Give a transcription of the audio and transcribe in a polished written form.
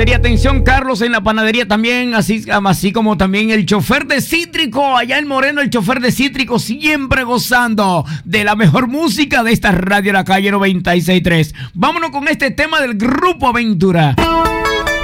panadería. Atención, Carlos, en la panadería también, así como también el chofer de Cítrico, allá en Moreno, el chofer de Cítrico, siempre gozando de la mejor música de esta radio La Calle 96.3. Vámonos con este tema del Grupo Aventura.